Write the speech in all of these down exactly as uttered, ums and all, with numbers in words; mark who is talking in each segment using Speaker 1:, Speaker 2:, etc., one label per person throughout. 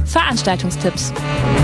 Speaker 1: Veranstaltungstipps.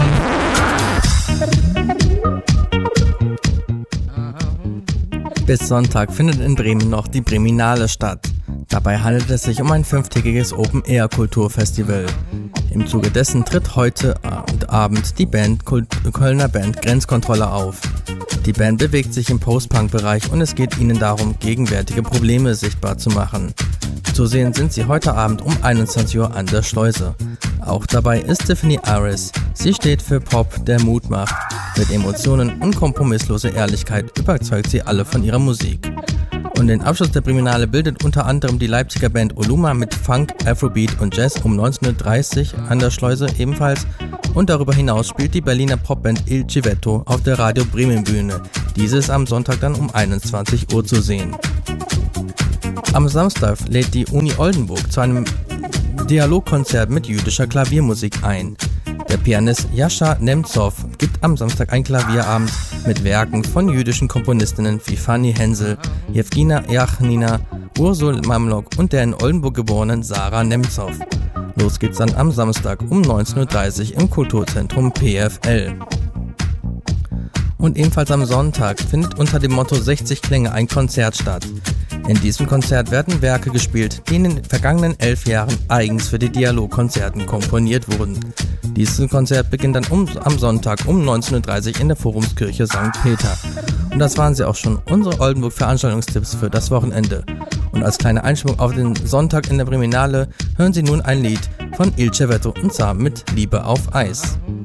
Speaker 2: Bis Sonntag findet in Bremen noch die Breminale statt. Dabei handelt es sich um ein fünftägiges Open-Air-Kulturfestival. Im Zuge dessen tritt heute und Abend die Band Kölner Band Grenzkontrolle auf. Die Band bewegt sich im Post-Punk-Bereich und es geht ihnen darum, gegenwärtige Probleme sichtbar zu machen. Zu sehen sind sie heute Abend um einundzwanzig Uhr an der Schleuse. Auch dabei ist Tiffany Aris. Sie steht für Pop, der Mut macht. Mit Emotionen und kompromissloser Ehrlichkeit überzeugt sie alle von ihrer Musik. Und den Abschluss der Breminale bildet unter anderem die Leipziger Band Oluma mit Funk, Afrobeat und Jazz um neunzehn Uhr dreißig an der Schleuse ebenfalls. Und darüber hinaus spielt die Berliner Popband Il Civetto auf der Radio Bremen Bühne. Diese ist am Sonntag dann um einundzwanzig Uhr zu sehen. Am Samstag lädt die Uni Oldenburg zu einem Dialogkonzert mit jüdischer Klaviermusik ein. Der Pianist Jascha Nemtsov gibt am Samstag einen Klavierabend mit Werken von jüdischen Komponistinnen wie Fanny Hensel, Jewgenia Jachnina, Ursul Mamlok und der in Oldenburg geborenen Sarah Nemtsov. Los geht's dann am Samstag um neunzehn Uhr dreißig im Kulturzentrum P F L. Und ebenfalls am Sonntag findet unter dem Motto sechzig Klänge ein Konzert statt. In diesem Konzert werden Werke gespielt, die in den vergangenen elf Jahren eigens für die Dialogkonzerten komponiert wurden. Dieses Konzert beginnt dann um, am Sonntag um neunzehn Uhr dreißig in der Forumskirche Sankt Peter. Und das waren sie auch schon, unsere Oldenburg-Veranstaltungstipps für das Wochenende. Und als kleine Einstimmung auf den Sonntag in der Breminale hören Sie nun ein Lied von Il Civetto und zwar mit Liebe auf Eis.